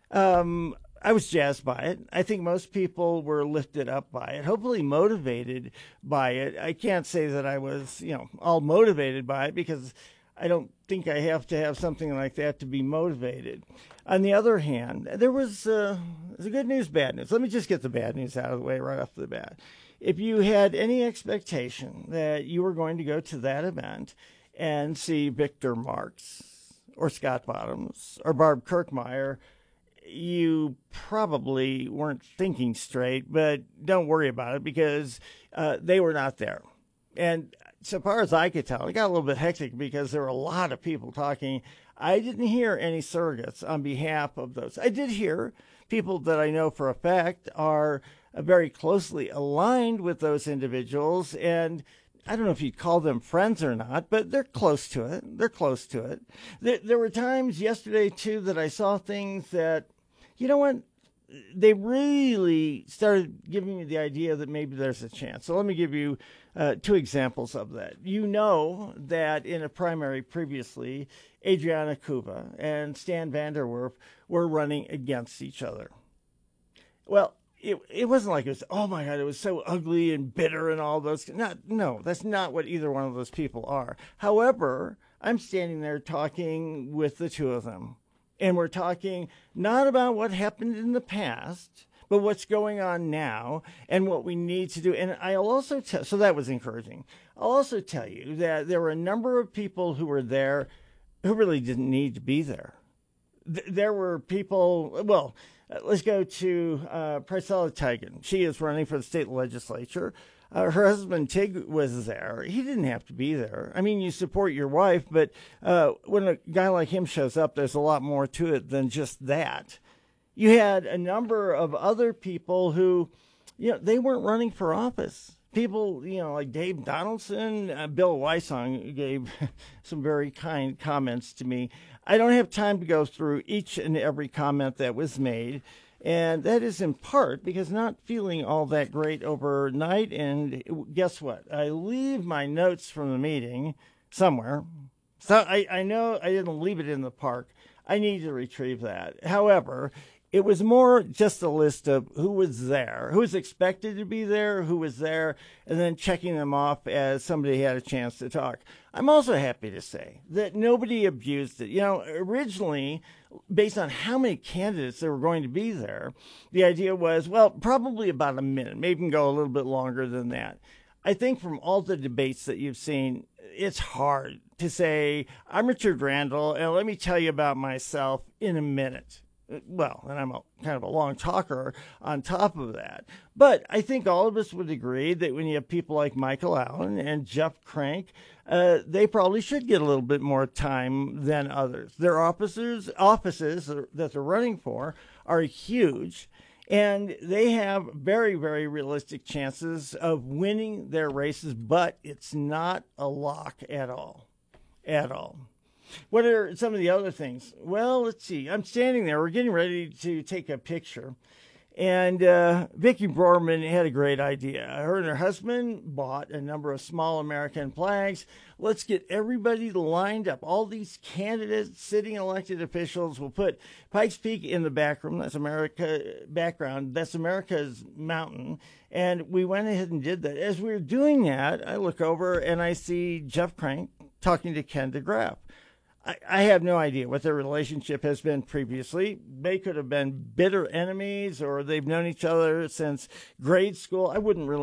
um, I was jazzed by it. I think most people were lifted up by it, hopefully motivated by it. I can't say that I was, you know, all motivated by it, because I don't think I have to have something like that to be motivated. On the other hand, there was, uh, there was good news, bad news. Let me just get the bad news out of the way right off the bat. If you had any expectation that you were going to go to that event and see Victor Marx or Scott Bottoms or Barb Kirkmeyer, you probably weren't thinking straight, but don't worry about it, because uh, they were not there. And so far as I could tell, it got a little bit hectic because there were a lot of people talking. I didn't hear any surrogates on behalf of those. I did hear people that I know for a fact are very closely aligned with those individuals, and I don't know if you'd call them friends or not, but they're close to it. They're close to it. There, there were times yesterday, too, that I saw things that, you know what, they really started giving me the idea that maybe there's a chance. So let me give you uh, two examples of that. You know that in a primary previously, Adriana Kuba and Stan Vander Werf were running against each other. Well, It, it wasn't like it was, oh my God, it was so ugly and bitter and all those. Not, no, that's not what either one of those people are. However, I'm standing there talking with the two of them. And we're talking not about what happened in the past, but what's going on now and what we need to do. And I'll also tell, so that was encouraging. I'll also tell you that there were a number of people who were there who really didn't need to be there. Th- there were people, well, let's go to uh, Priscilla Teigen. She is running for the state legislature. Uh, her husband, Tig, was there. He didn't have to be there. I mean, you support your wife, but uh, when a guy like him shows up, there's a lot more to it than just that. You had a number of other people who, you know, they weren't running for office. People, you know, like Dave Donaldson, uh, Bill Wysong gave some very kind comments to me. I don't have time to go through each and every comment that was made, and that is in part because not feeling all that great overnight, and guess what? I leave my notes from the meeting somewhere. So I, I know I didn't leave it in the park. I need to retrieve that. However, it was more just a list of who was there, who was expected to be there, who was there, and then checking them off as somebody had a chance to talk. I'm also happy to say that nobody abused it. You know, originally, based on how many candidates there were going to be there, the idea was, well, probably about a minute, maybe even go a little bit longer than that. I think from all the debates that you've seen, it's hard to say, I'm Richard Randall, and let me tell you about myself in a minute. Well, and I'm a, kind of a long talker on top of that. But I think all of us would agree that when you have people like Michael Allen and Jeff Crank, uh, they probably should get a little bit more time than others. Their officers, offices that they're running for are huge. And they have very, very realistic chances of winning their races, but it's not a lock at all. At all. What are some of the other things? Well, let's see. I'm standing there. We're getting ready to take a picture. And uh, Vicki Broerman had a great idea. Her and her husband bought a number of small American flags. Let's get everybody lined up. All these candidates, sitting elected officials, will put Pikes Peak in the back room. That's America background. That's America's mountain. And we went ahead and did that. As we were doing that, I look over and I see Jeff Crank talking to Ken DeGraff. I, I have no idea what their relationship has been previously. They could have been bitter enemies, or they've known each other since grade school. I wouldn't really